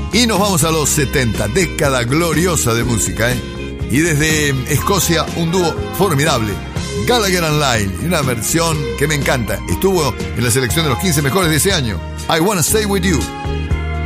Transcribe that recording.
Y nos vamos a los 70, década gloriosa de música, Y desde Escocia, un dúo formidable, Gallagher and Lyle, y una versión que me encanta. Estuvo en la selección de los 15 mejores de ese año. I Wanna Stay With You.